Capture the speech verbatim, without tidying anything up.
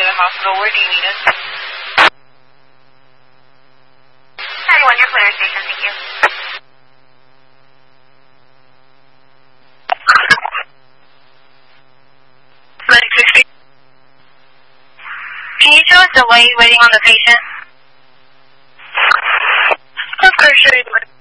the hospital. Where do you need us? ninety-one, your clear station, thank you. Medic sixty. Can you show us the way waiting on the patient? Of course, sure.